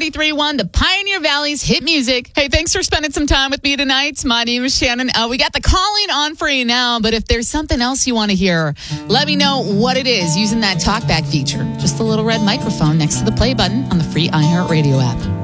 93.1, the Pioneer Valley's hit music. Hey, thanks for spending some time with me tonight. My name is Shannon. We got the calling on for you now, but if there's something else you want to hear, let me know what it is using that talkback feature. Just the little red microphone next to the play button on the free iHeartRadio app.